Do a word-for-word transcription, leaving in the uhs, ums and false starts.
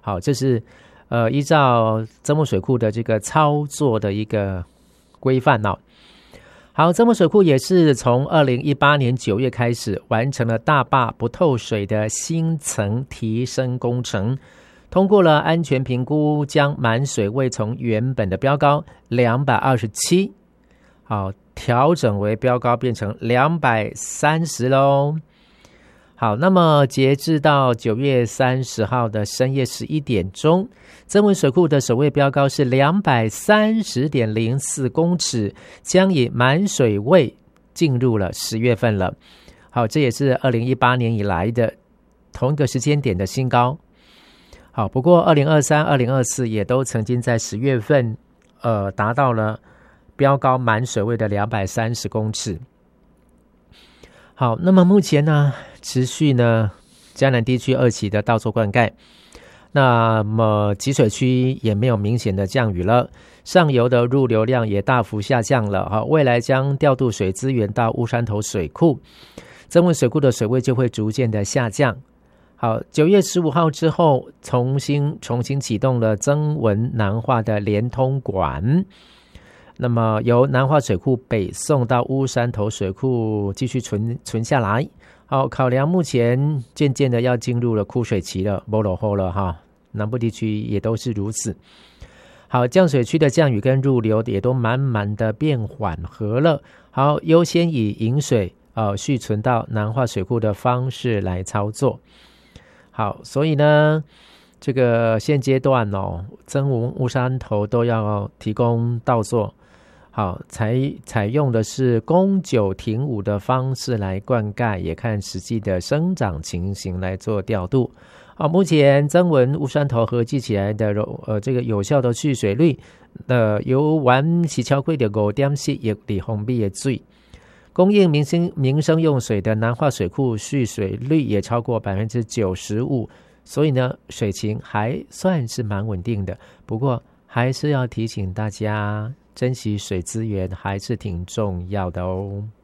好，这是呃依照曾木水库的这个操作的一个规范哦。好，曾木水库也是从二零一八年九月开始完成了大坝不透水的新层提升工程，通过了安全评估，将满水位从原本的标高两百二十七，好，调整为标高变成两百三十咯。好，那么截至到九月三十号的深夜十一点钟，曾文水库的首位标高是两百三十点零四公尺，将以满水位进入了十月份了。好，这也是二零一八年以来的同一个时间点的新高。好，不过二零二三、二零二四也都曾经在十月份呃达到了标高满水位的两百三十公尺。好，那么目前呢，持续呢嘉南地区二期的稻作灌溉，那么集水区也没有明显的降雨了，上游的入流量也大幅下降了。好，未来将调度水资源到乌山头水库，曾文水库的水位就会逐渐的下降。好，九月十五号之后，重新重新启动了曾文南化的连通管。那么由南化水库北送到乌山头水库继续存存下来。好，考量目前渐渐的要进入了枯水期了，没落后了哈，南部地区也都是如此。好，降水区的降雨跟入流也都慢慢的变缓和了。好，优先以引水呃蓄存到南化水库的方式来操作。好，所以呢这个现阶段哦，曾文乌山头都要提供稻作。好，采采用的是供九停五的方式来灌溉，也看实际的生长情形来做调度。好，目前曾文乌山头合计起来的呃这个有效的蓄水率，呃由原是超过的五点四亿立方米的水，供应民生民生用水的南化水库蓄水率也超过百分之九十五，所以呢水情还算是蛮稳定的。不过还是要提醒大家，珍惜水资源还是挺重要的哦。